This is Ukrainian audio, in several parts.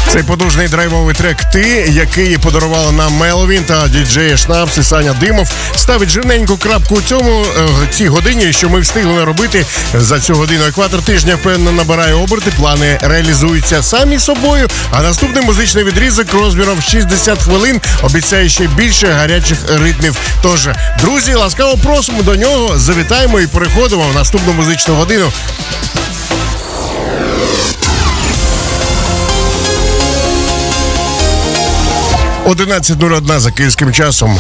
Цей потужний драйвовий трек «Ти», який подарували нам Меловін та діджеї Шнапс і Саня Димов, ставить жирненьку крапку у цій годині, що ми встигли наробити за цю годину. Екватор тижня впевнено набирає оберти, плани реалізуються самі собою, а наступний музичний відрізок розміром 60 хвилин обіцяє ще більше гарячих ритмів. Тож, друзі, ласкаво просимо до нього, завітаємо і переходимо в наступну музичну годину. 11:01 за київським часом.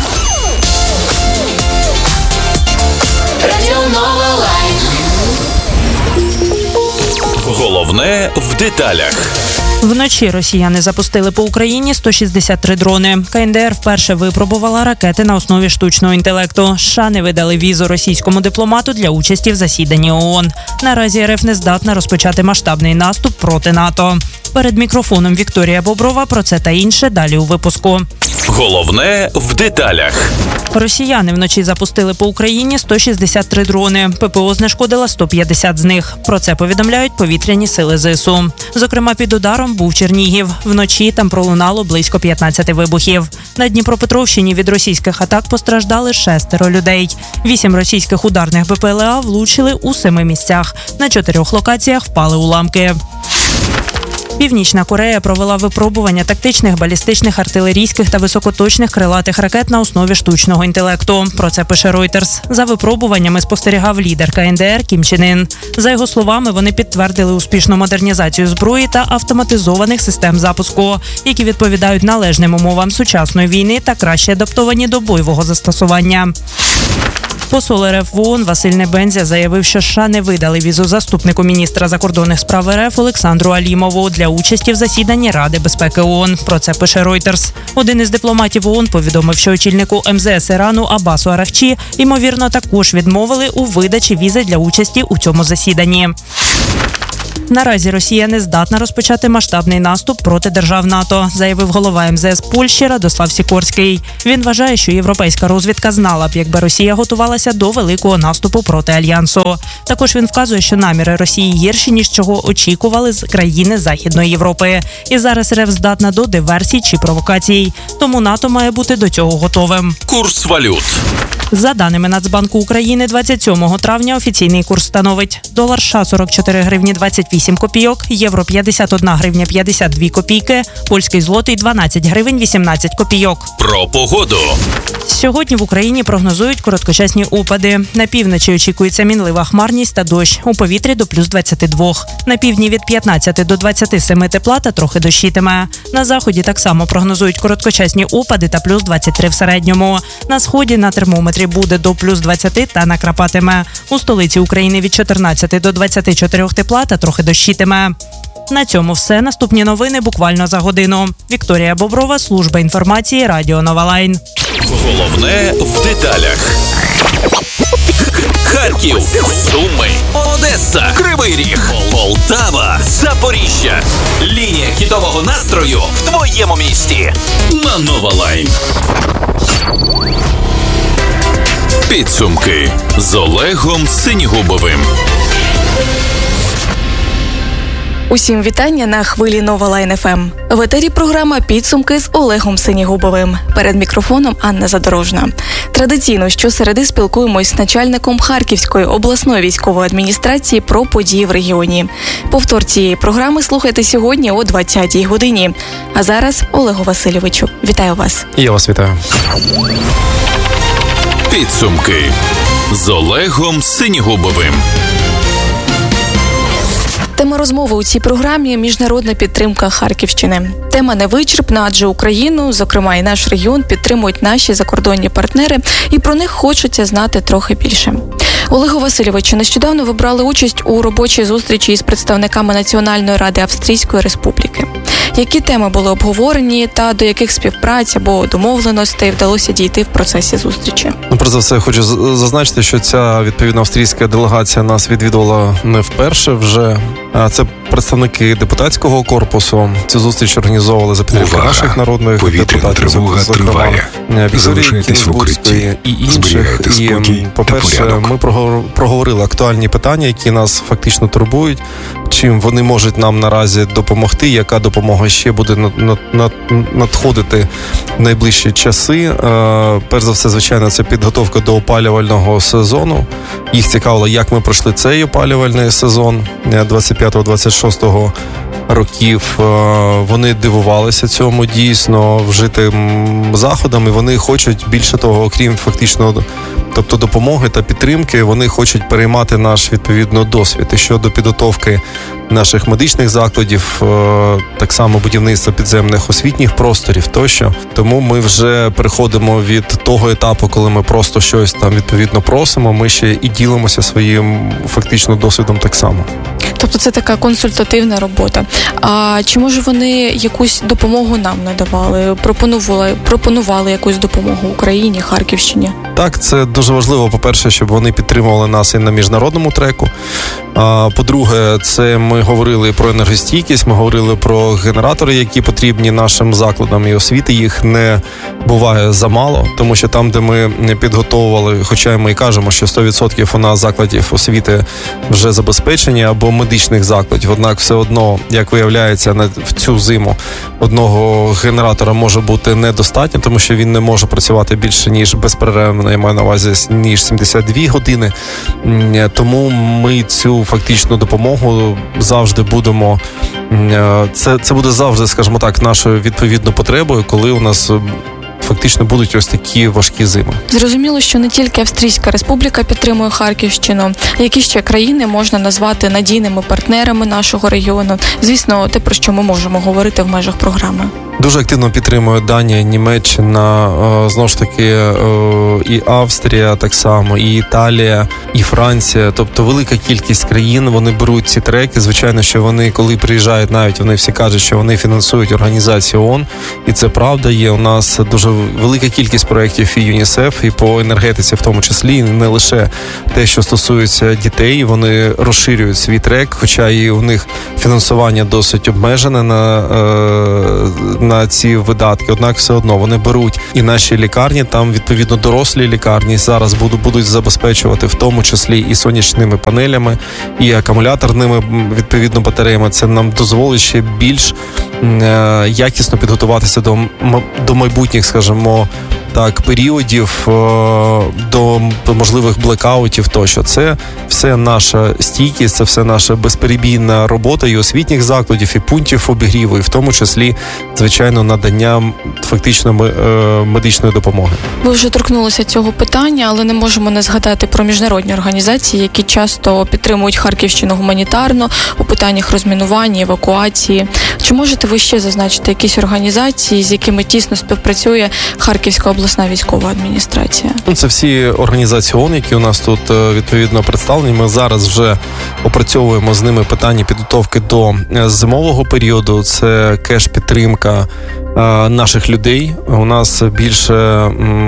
Головне в деталях. Вночі росіяни запустили по Україні 163 дрони. КНДР вперше випробувала ракети на основі штучного інтелекту. США не видали візу російському дипломату для участі в засіданні ООН. Наразі РФ не здатна розпочати масштабний наступ проти НАТО. Перед мікрофоном Вікторія Боброва про це та інше далі у випуску. Головне в деталях. Росіяни вночі запустили по Україні 163 дрони. ППО знешкодила 150 з них. Про це повідомляють повітряні сили ЗСУ. Зокрема, під ударом був Чернігів. Вночі там пролунало близько 15 вибухів. На Дніпропетровщині від російських атак постраждали 6 людей. 8 російських ударних БПЛА влучили у 7 місцях. На 4 локаціях впали уламки. Північна Корея провела випробування тактичних, балістичних, артилерійських та високоточних крилатих ракет на основі штучного інтелекту. Про це пише Reuters. За випробуваннями спостерігав лідер КНДР Кім Чен Ін. За його словами, вони підтвердили успішну модернізацію зброї та автоматизованих систем запуску, які відповідають належним умовам сучасної війни та краще адаптовані до бойового застосування. Посол РФ в ООН Василь Небензя заявив, що США не видали візу заступнику міністра закордонних справ РФ Олександру Алімову для участі в засіданні Ради безпеки ООН. Про це пише Reuters. Один із дипломатів ООН повідомив, що очільнику МЗС Ірану Аббасу Арахчі, ймовірно, також відмовили у видачі візи для участі у цьому засіданні. Наразі Росія не здатна розпочати масштабний наступ проти держав НАТО, заявив голова МЗС Польщі Радослав Сікорський. Він вважає, що європейська розвідка знала б, якби Росія готувалася до великого наступу проти Альянсу. Також він вказує, що наміри Росії гірші, ніж чого очікували з країни Західної Європи. І зараз РФ здатна до диверсій чи провокацій. Тому НАТО має бути до цього готовим. Курс валют. За даними Нацбанку України, 27 травня офіційний курс становить долар США 44 гривні 28 копійок, євро 51 гривня 52 копійки, польський злотий 12 гривень 18 копійок. Про погоду. Сьогодні в Україні прогнозують короткочасні опади. На півночі очікується мінлива хмарність та дощ. У повітрі до плюс 22. На півдні від 15 до 27 тепла та трохи дощитиме. На заході так само прогнозують короткочасні опади та плюс 23 в середньому. На сході на термометрі буде до плюс 20 та накрапатиме. У столиці України від 14 до 24 тепла та трохи дощитиме. На цьому все. Наступні новини буквально за годину. Вікторія Боброва, служба інформації, Радіо Нова Лайн. Головне в деталях. Харків, Суми, Одеса, Кривий Ріг, Полтава, Запоріжжя. Лінія хітового настрою в твоєму місті. На Нова Лайн. Підсумки з Олегом Синігубовим. Усім вітання на хвилі Нова Лайн ФМ. В етері програма «Підсумки» з Олегом Синігубовим. Перед мікрофоном Анна Задорожна. Традиційно щосереди спілкуємось з начальником Харківської обласної військової адміністрації про події в регіоні. Повтор цієї програми слухайте сьогодні о 20-й годині. А зараз Олегу Васильовичу. Вітаю вас. Я вас вітаю. Підсумки з Олегом Синігубовим. Тема розмови у цій програмі – міжнародна підтримка Харківщини. Тема невичерпна, адже Україну, зокрема і наш регіон, підтримують наші закордонні партнери, і про них хочеться знати трохи більше. Олегу Васильовичу, нещодавно ви брали участь у робочій зустрічі із представниками Національної ради Австрійської Республіки. Які теми були обговорені та до яких співпраць або домовленостей вдалося дійти в процесі зустрічі? Перш за все, хочу зазначити, що ця відповідна австрійська делегація нас відвідувала не вперше вже. Це представники депутатського корпусу. Цю зустріч організовували за підтримки наших народних депутатів, зокрема Вікторії Кінзбурської і інших. І, по-перше, ми проговорили актуальні питання, які нас фактично турбують, чим вони можуть нам наразі допомогти, яка допомога ще буде надходити в найближчі часи. Перш за все, звичайно, це підготовка до опалювального сезону. Їх цікавило, як ми пройшли цей опалювальний сезон 25-26 років. Вони дивувалися цьому дійсно вжитим заходам, і вони хочуть більше того, окрім фактично, тобто допомоги та підтримки, вони хочуть переймати наш відповідно досвід і щодо підготовки наших медичних закладів, так само будівництва підземних освітніх просторів тощо. Тому ми вже переходимо від того етапу, коли ми просто щось там відповідно просимо, ми ще і ділимося своїм фактично досвідом так само. Тобто це така консультативна робота. А чи може вони якусь допомогу нам надавали? Пропонували якусь допомогу Україні, Харківщині? Так, це дуже важливо, по-перше, щоб вони підтримували нас і на міжнародному треку. По-друге, це ми говорили про енергостійкість, ми говорили про генератори, які потрібні нашим закладам, і освіти їх не буває замало, тому що там, де ми підготовували, хоча ми і кажемо, що 100% у нас закладів освіти вже забезпечені або медичних закладів, однак все одно, як виявляється, в цю зиму одного генератора може бути недостатньо, тому що він не може працювати більше, ніж безперервно, я маю на увазі, ніж 72 години. Тому ми цю фактичну допомогу завжди будемо, це буде завжди, скажімо так, нашою відповідною потребою, коли у нас фактично будуть ось такі важкі зими. Зрозуміло, що не тільки Австрійська Республіка підтримує Харківщину. Які ще країни можна назвати надійними партнерами нашого регіону? Звісно, те, про що ми можемо говорити в межах програми. Дуже активно підтримує Данія, Німеччина, знову ж таки і Австрія так само, і Італія, і Франція. Тобто велика кількість країн, вони беруть ці треки. Звичайно, що вони, коли приїжджають, навіть вони всі кажуть, що вони фінансують організацію ООН. І це правда є. У нас дуже велика кількість проєктів і ЮНІСЕФ, і по енергетиці в тому числі. І не лише те, що стосується дітей, вони розширюють свій трек, хоча і у них фінансування досить обмежене на ці видатки, однак все одно вони беруть і наші лікарні, там відповідно дорослі лікарні зараз будуть забезпечувати в тому числі і сонячними панелями, і акумуляторними відповідно батареями. Це нам дозволить ще більш якісно підготуватися до майбутніх, скажімо так, періодів, до можливих блекаутів тощо. Це все наша стійкість, це все наша безперебійна робота і освітніх закладів, і пунктів обігріву, і в тому числі, звичайно, надання фактично медичної допомоги. Ви вже торкнулися цього питання, але не можемо не згадати про міжнародні організації, які часто підтримують Харківщину гуманітарно у питаннях розмінування, евакуації. Чи можете ви ще зазначити якісь організації, з якими тісно співпрацює Харківська обласна військова адміністрація? Це всі організації ООН, які у нас тут відповідно представлені. Ми зараз вже опрацьовуємо з ними питання підготовки до зимового періоду. Це кеш-підтримка наших людей. У нас більше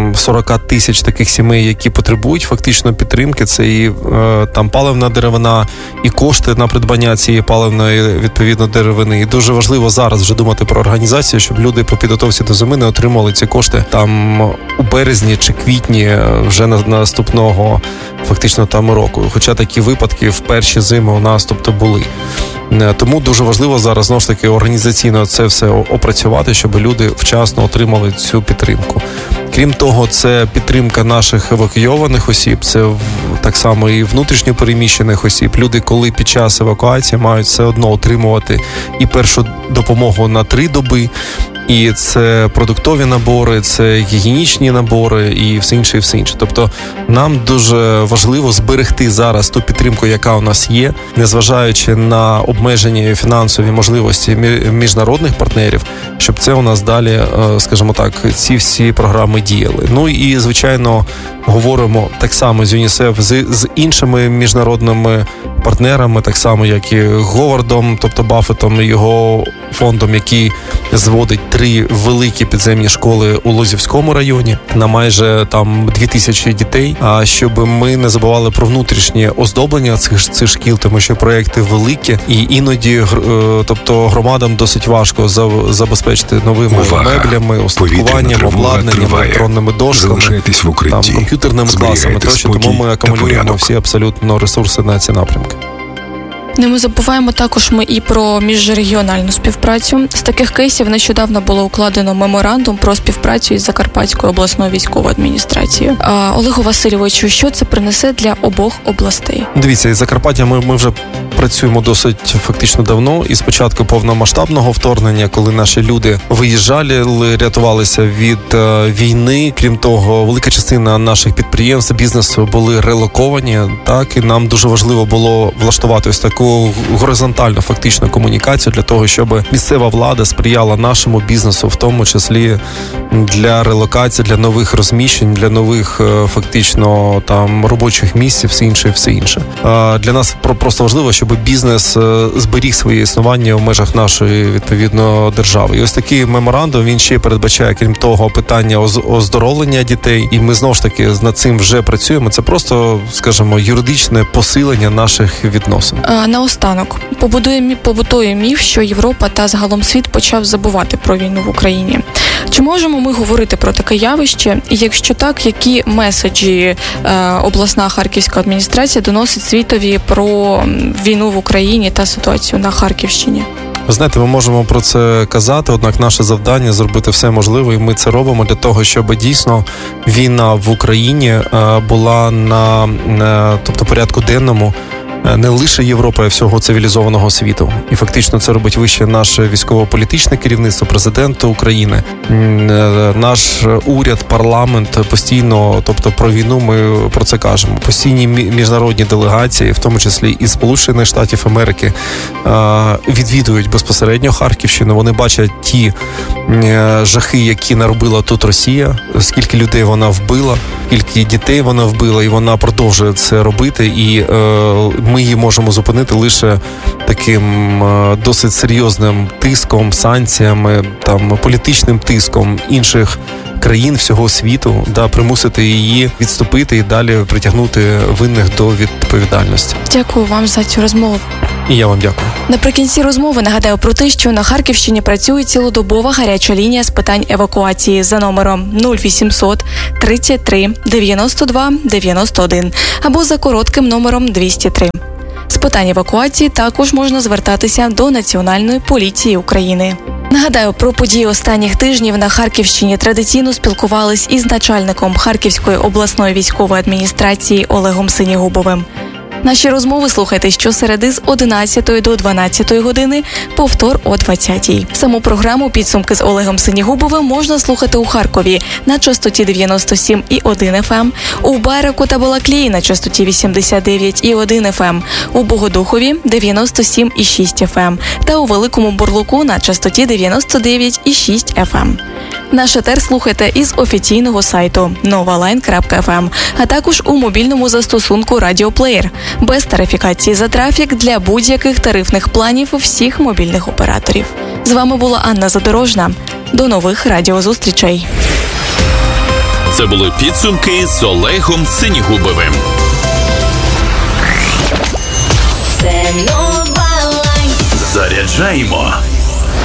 40 тисяч таких сімей, які потребують фактично підтримки. Це і там паливна деревина, і кошти на придбання цієї паливної відповідно деревини. І дуже важливо зараз вже думати про організацію, щоб люди по підготовці до зими не отримали ці кошти там у березні чи квітні вже наступного фактично там року. Хоча такі випадки в перші зими у нас тобто були. Тому дуже важливо зараз знову ж таки організаційно це все опрацювати, щоб люди вчасно отримали цю підтримку. Крім того, це підтримка наших евакуйованих осіб, це так само і внутрішньо переміщених осіб. Люди, коли під час евакуації мають все одно отримувати і першу допомогу на 3 доби, і це продуктові набори, це гігієнічні набори і все інше, і все інше. Тобто нам дуже важливо зберегти зараз ту підтримку, яка у нас є, незважаючи на обмежені фінансові можливості міжнародних партнерів, щоб це у нас далі, скажімо так, ці всі програми діяли. Ну і, звичайно, говоримо так само з ЮНІСЕФ, з іншими міжнародними партнерами, так само, як і Говардом, тобто Баффетом і його фондом, який зводить 3 великі підземні школи у Лозівському районі на майже там 2000 дітей. А щоб ми не забували про внутрішнє оздоблення цих шкіл, тому що проекти великі, і іноді, тобто громадам досить важко забезпечити новими меблями, устаткуванням, обладнанням, електронними дошками, там, комп'ютерними класами тощо. Тому ми акумулюємо всі абсолютно ресурси на ці напрямки. Не забуваємо також ми і про міжрегіональну співпрацю. З таких кейсів нещодавно було укладено меморандум про співпрацю із Закарпатською обласною військовою адміністрацією. Олегу Васильовичу, що це принесе для обох областей? Дивіться, із Закарпаття ми вже працюємо досить фактично давно. І з початку повномасштабного вторгнення, коли наші люди виїжджали, рятувалися від війни. Крім того, велика частина наших підприємств, бізнесу були релоковані. Так, і нам дуже важливо було влаштувати ось таку горизонтальну фактично комунікацію для того, щоб місцева влада сприяла нашому бізнесу, в тому числі для релокації, для нових розміщень, для нових фактично там робочих місць, все інше. Для нас просто важливо, щоб бізнес зберіг своє існування в межах нашої відповідно держави. І ось такий меморандум, він ще передбачає, крім того, питання оздоровлення дітей. І ми знову ж таки над цим вже працюємо. Це просто, скажімо, юридичне посилення наших відносин. Наостанок, побутує міф, що Європа та загалом світ почав забувати про війну в Україні. Чи можемо ми говорити про таке явище? І якщо так, які меседжі обласна харківська адміністрація доносить світові про війну в Україні та ситуацію на Харківщині? Ви знаєте, ми можемо про це казати, однак наше завдання зробити все можливе, і ми це робимо для того, щоб дійсно війна в Україні була на порядку денному не лише Європи, а всього цивілізованого світу. І фактично це робить вище наше військово-політичне керівництво, президент України, наш уряд, парламент постійно, тобто про війну ми про це кажемо. Постійні міжнародні делегації, в тому числі і Сполучених Штатів Америки, відвідують безпосередньо Харківщину. Вони бачать ті жахи, які наробила тут Росія, скільки людей вона вбила, скільки дітей вона вбила, і вона продовжує це робити. І ми її можемо зупинити лише таким досить серйозним тиском, санкціями, там, політичним тиском інших країн всього світу, примусити її відступити і далі притягнути винних до відповідальності. Дякую вам за цю розмову. І я вам дякую. Наприкінці розмови нагадаю про те, що на Харківщині працює цілодобова гаряча лінія з питань евакуації за номером 0800 33 92 91 або за коротким номером 203. З питань евакуації також можна звертатися до Національної поліції України. Нагадаю, про події останніх тижнів на Харківщині традиційно спілкувались із начальником Харківської обласної військової адміністрації Олегом Синігубовим. Наші розмови слухайте щосереди з 11 до 12 години, повтор о 20-й. Саму програму «Підсумки з Олегом Синігубовим» можна слухати у Харкові на частоті 97,1 FM, у Байраку та Балаклії на частоті 89,1 FM, у Богодухові 97,6 FM та у Великому Бурлуку на частоті 99,6 FM. Наш етер слухайте із офіційного сайту novaline.fm, а також у мобільному застосунку «Радіоплеєр» без тарифікації за трафік для будь-яких тарифних планів всіх мобільних операторів. З вами була Анна Задорожна. До нових радіозустрічей. Це були підсумки з Олегом Синігубовим. Заряджаємо